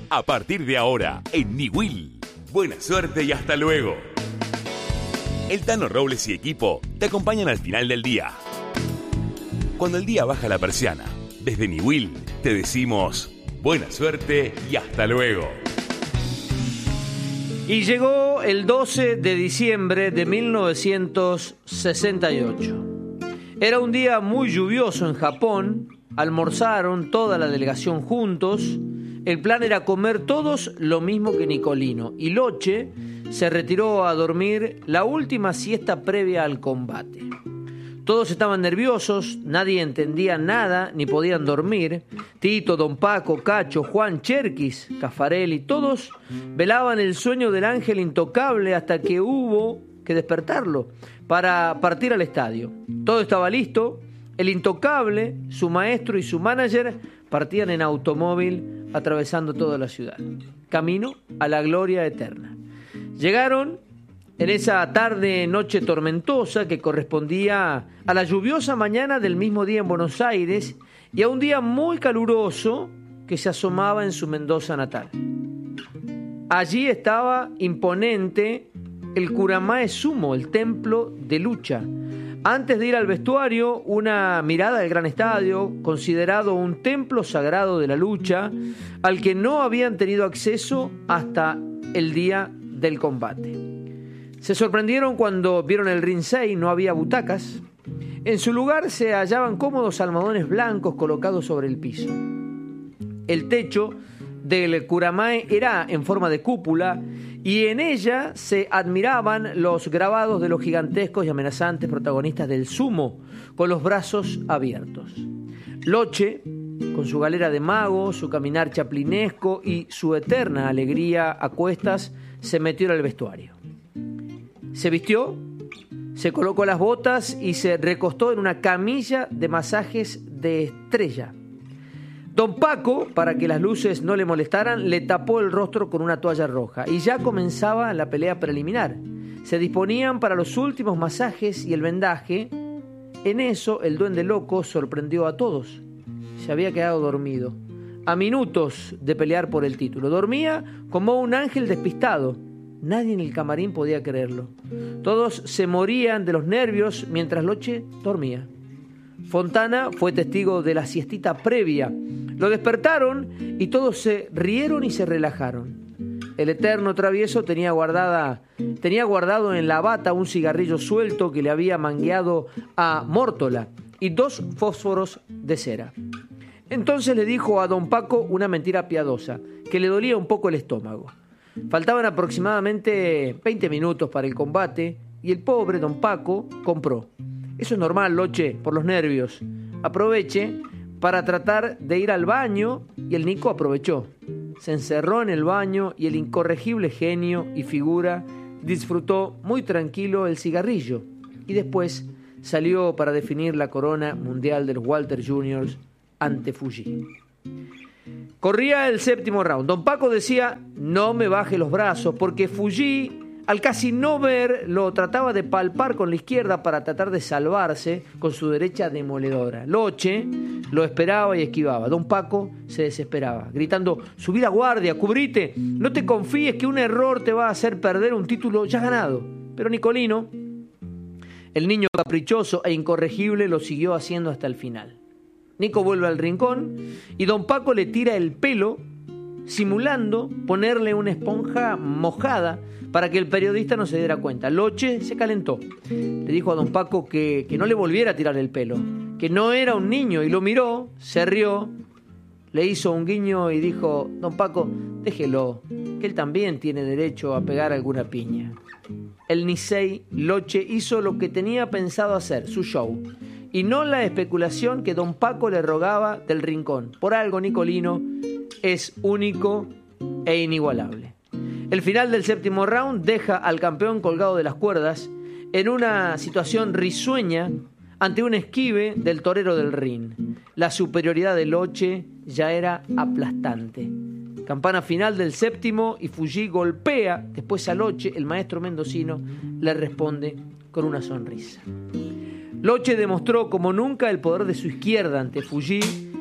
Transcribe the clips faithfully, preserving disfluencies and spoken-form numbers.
A partir de ahora, en Niwil. Buena suerte y hasta luego. El Tano Robles y equipo te acompañan al final del día. Cuando el día baja la persiana, desde Niwil te decimos buena suerte y hasta luego. Y llegó el doce de diciembre de mil novecientos sesenta y ocho. Era un día muy lluvioso en Japón. Almorzaron toda la delegación juntos. El plan era comer todos lo mismo que Nicolino. Y Loche se retiró a dormir la última siesta previa al combate. Todos estaban nerviosos, nadie entendía nada ni podían dormir. Tito, Don Paco, Cacho, Juan, Cherkis, Caffarelli, todos velaban el sueño del ángel intocable hasta que hubo que despertarlo para partir al estadio. Todo estaba listo. El intocable, su maestro y su manager partían en automóvil atravesando toda la ciudad, camino a la gloria eterna. Llegaron en esa tarde noche tormentosa que correspondía a la lluviosa mañana del mismo día en Buenos Aires y a un día muy caluroso que se asomaba en su Mendoza natal. Allí estaba imponente el Kuramae Sumo, el templo de lucha. Antes de ir al vestuario, una mirada al gran estadio, considerado un templo sagrado de la lucha, al que no habían tenido acceso hasta el día del combate. Se sorprendieron cuando vieron el ringsei, no había butacas. En su lugar se hallaban cómodos almohadones blancos colocados sobre el piso. El techo del Kuramae era en forma de cúpula y en ella se admiraban los grabados de los gigantescos y amenazantes protagonistas del sumo, con los brazos abiertos. Loche, con su galera de mago, su caminar chaplinesco y su eterna alegría a cuestas, se metió en el vestuario. Se vistió, se colocó las botas y se recostó en una camilla de masajes de estrella. Don Paco, para que las luces no le molestaran, le tapó el rostro con una toalla roja y ya comenzaba la pelea preliminar. Se disponían para los últimos masajes y el vendaje. En eso el duende loco sorprendió a todos. Se había quedado dormido, a minutos de pelear por el título. Dormía como un ángel despistado. Nadie en el camarín podía creerlo. Todos se morían de los nervios mientras Loche dormía. Fontana fue testigo de la siestita previa. Lo despertaron y todos se rieron y se relajaron. El eterno travieso tenía, guardada, tenía guardado en la bata un cigarrillo suelto que le había mangueado a Mórtola y dos fósforos de cera. Entonces le dijo a Don Paco una mentira piadosa, que le dolía un poco el estómago. Faltaban aproximadamente veinte minutos para el combate y el pobre Don Paco compró. Eso es normal, Loche, por los nervios. Aproveche para tratar de ir al baño y el Nico aprovechó. Se encerró en el baño y el incorregible genio y figura disfrutó muy tranquilo el cigarrillo y después salió para definir la corona mundial de los Walter juniors ante Fuji. Corría el séptimo round. Don Paco decía, no me baje los brazos, porque Fuji, al casi no ver, lo trataba de palpar con la izquierda para tratar de salvarse con su derecha demoledora. Loche lo esperaba y esquivaba. Don Paco se desesperaba, gritando, subí la guardia, cubrite, no te confíes que un error te va a hacer perder un título ya ganado. Pero Nicolino, el niño caprichoso e incorregible, lo siguió haciendo hasta el final. Nico vuelve al rincón y Don Paco le tira el pelo, simulando ponerle una esponja mojada para que el periodista no se diera cuenta. Loche se calentó. Le dijo a Don Paco que, que no le volviera a tirar el pelo, que no era un niño, y lo miró, se rió, le hizo un guiño y dijo, Don Paco, déjelo, que él también tiene derecho a pegar alguna piña. El Nisei Loche hizo lo que tenía pensado hacer, su show, y no la especulación que Don Paco le rogaba del rincón. Por algo Nicolino es único e inigualable. El final del séptimo round deja al campeón colgado de las cuerdas en una situación risueña ante un esquive del torero del ring. La superioridad de Loche ya era aplastante. Campana final del séptimo y Fuji golpea después a Loche. El maestro mendocino le responde con una sonrisa. Loche demostró como nunca el poder de su izquierda ante Fuji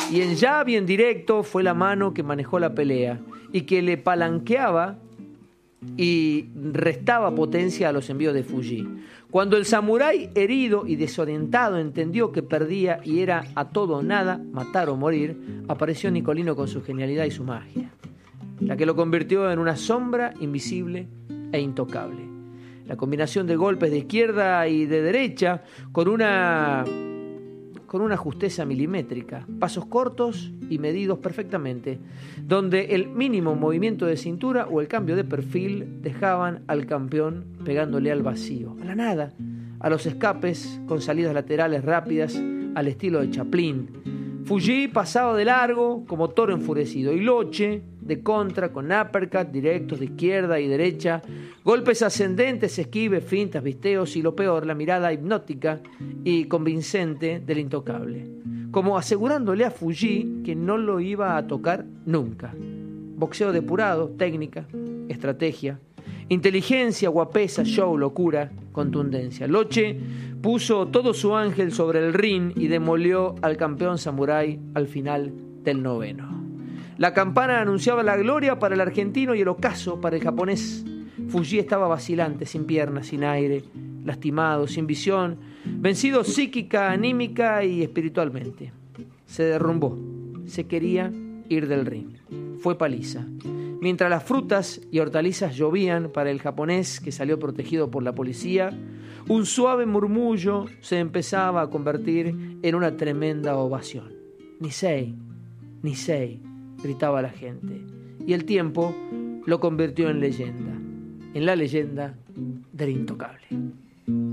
Y en jab y en directo fue la mano que manejó la pelea y que le palanqueaba y restaba potencia a los envíos de Fuji. Cuando el samurái, herido y desorientado, entendió que perdía y era a todo o nada, matar o morir, apareció Nicolino con su genialidad y su magia, la que lo convirtió en una sombra invisible e intocable. La combinación de golpes de izquierda y de derecha con una, con una justeza milimétrica, pasos cortos y medidos perfectamente, donde el mínimo movimiento de cintura o el cambio de perfil dejaban al campeón pegándole al vacío, a la nada, a los escapes con salidas laterales rápidas al estilo de Chaplin. Fuji pasaba de largo como toro enfurecido y Loche de contra con uppercut directos de izquierda y derecha, golpes ascendentes, esquives, fintas, visteos y lo peor, la mirada hipnótica y convincente del intocable, como asegurándole a Fuji que no lo iba a tocar nunca. Boxeo depurado, técnica, estrategia, inteligencia, guapesa, show, locura, contundencia. Loche puso todo su ángel sobre el ring y demolió al campeón samurái al final del noveno. La campana anunciaba la gloria para el argentino y el ocaso para el japonés. Fuji estaba vacilante, sin piernas, sin aire, lastimado, sin visión, vencido psíquica, anímica y espiritualmente. Se derrumbó, se quería ir del ring. Fue paliza. Mientras las frutas y hortalizas llovían para el japonés que salió protegido por la policía, un suave murmullo se empezaba a convertir en una tremenda ovación. Nisei, Nisei, gritaba la gente. Y el tiempo lo convirtió en leyenda, en la leyenda del intocable.